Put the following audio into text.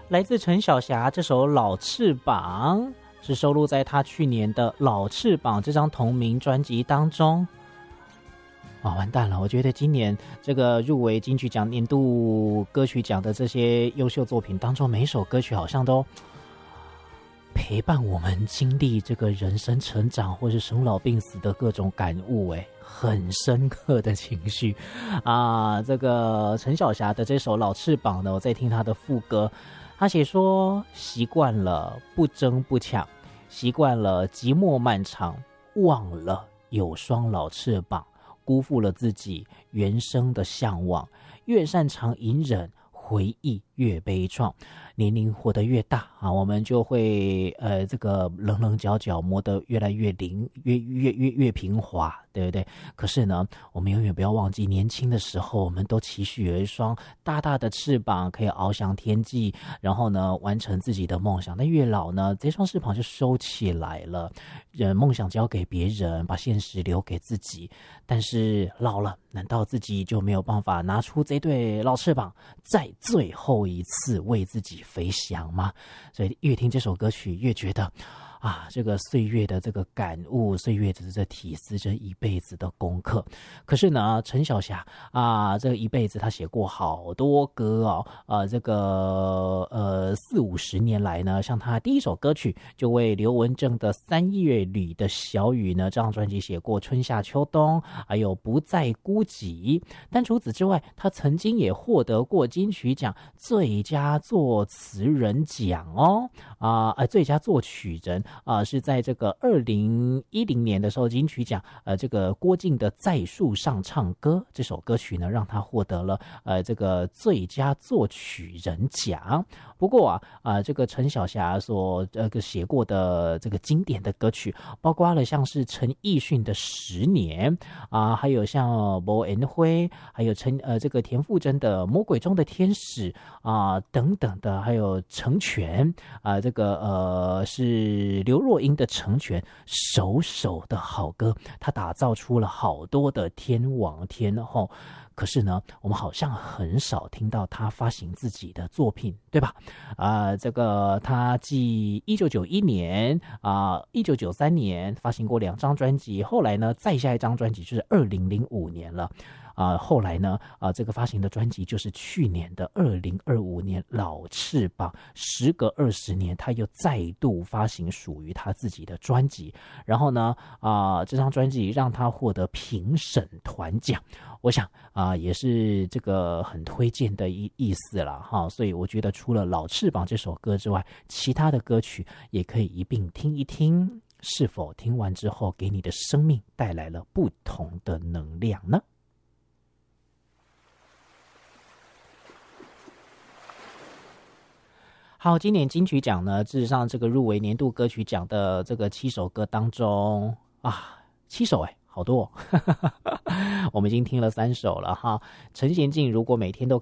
来自陈小霞这首《老翅膀》是收录在她去年的《老翅膀》这张同名专辑当中。完蛋了！我觉得今年这个入围金曲奖年度歌曲奖的这些优秀作品当中，每一首歌曲好像都陪伴我们经历这个人生成长或是生老病死的各种感悟，很深刻的情绪啊！这个陈小霞的这首《老翅膀》呢，我在听她的副歌。他写说，习惯了不争不抢，习惯了寂寞漫长，忘了有双老翅膀，辜负了自己原生的向往，越擅长隐忍，回忆越悲怆。年龄活得越大啊，我们就会这个棱棱角角磨得越来越越平滑，对不对？可是呢，我们永远不要忘记，年轻的时候我们都期许有一双大大的翅膀，可以翱翔天际，然后呢完成自己的梦想。但越老呢，这双翅膀就收起来了，梦想交给别人，把现实留给自己。但是老了，难道自己就没有办法拿出这对老翅膀，在最后一次为自己飞翔吗？所以越听这首歌曲越觉得这个岁月的这个感悟，岁月的这体思，这一辈子的功课。可是呢，陈小霞这一辈子她写过好多歌这个40-50年来呢，像她第一首歌曲就为刘文正的《3月里的小雨》呢，这张专辑写过春夏秋冬，还有不再孤寂。但除此之外，她曾经也获得过金曲奖最佳作词人奖最佳作曲人是在这个2010年的时候，金曲奖这个郭静的《在树上唱歌》这首歌曲呢，让他获得了这个最佳作曲人奖。不过这个陈小霞所写过的这个经典的歌曲，包括了像是陈奕迅的《10年》还有像莫文蔚，还有这个田馥甄的《魔鬼中的天使》等等的，还有成全这个是刘若英的《成全》，首首的好歌，他打造出了好多的天王天后。可是呢，我们好像很少听到他发行自己的作品，对吧？这个他继1991年1993年发行过2张专辑，后来呢，再下一张专辑就是2005年了。后来呢，这个发行的专辑就是去年的2025年《老翅膀》，时隔20年，他又再度发行属于他自己的专辑。然后呢，这张专辑让他获得评审团奖，我想也是这个很推荐的意思了哈。所以我觉得除了《老翅膀》这首歌之外，其他的歌曲也可以一并听一听，是否听完之后给你的生命带来了不同的能量呢？好，今年金曲奖呢，事实上这个入围年度歌曲奖的这个7首歌当中7首好多我们已经听了3首了哈。陈娴静如果每天都